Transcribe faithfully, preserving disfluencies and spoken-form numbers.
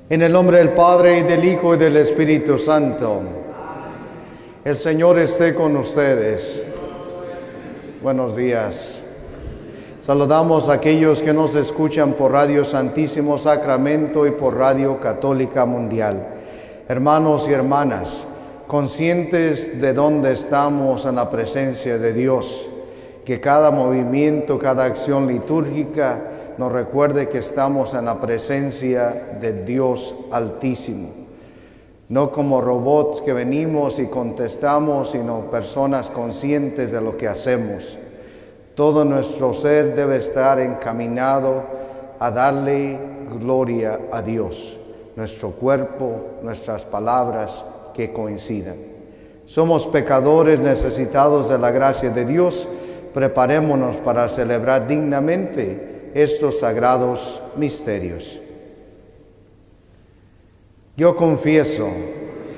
En el nombre del Padre, y del Hijo, y del Espíritu Santo. El Señor esté con ustedes. Buenos días. Saludamos a aquellos que nos escuchan por Radio Santísimo Sacramento y por Radio Católica Mundial. Hermanos y hermanas, conscientes de dónde estamos en la presencia de Dios, que cada movimiento, cada acción litúrgica nos recuerde que estamos en la presencia de Dios Altísimo. No como robots que venimos y contestamos, sino personas conscientes de lo que hacemos. Todo nuestro ser debe estar encaminado a darle gloria a Dios. Nuestro cuerpo, nuestras palabras que coincidan. Somos pecadores necesitados de la gracia de Dios. Preparémonos para celebrar dignamente estos sagrados misterios. Yo confieso